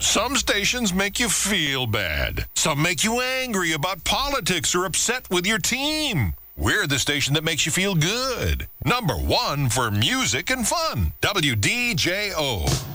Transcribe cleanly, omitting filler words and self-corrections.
Some stations make you feel bad. Some make you angry about politics or upset with your team. We're the station that makes you feel good. Number 1 for music and fun. WDJO.